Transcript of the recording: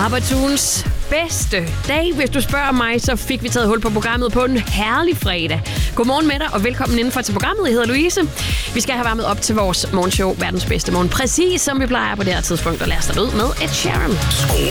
Arbejdsugens bedste dag. Hvis du spørger mig, så fik vi taget hul på programmet på en herlig fredag. Godmorgen med dig, og velkommen indenfor til programmet. Jeg hedder Louise. Vi skal have varmet op til vores morgenshow, verdens bedste morgen. Præcis som vi plejer på det her tidspunkt, og lad os starte ud med Ed Sheeran.